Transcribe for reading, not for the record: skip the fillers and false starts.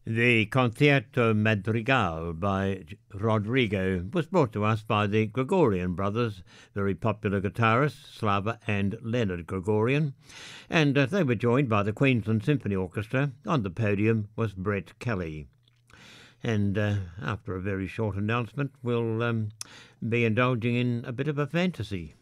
The Concierto Madrigal by Rodrigo was brought to us by the Gregorian brothers, very popular guitarists, Slava and Leonard Gregorian, and they were joined by the Queensland Symphony Orchestra. On the podium was Brett Kelly. And after a very short announcement, we'll be indulging in a bit of a fantasy.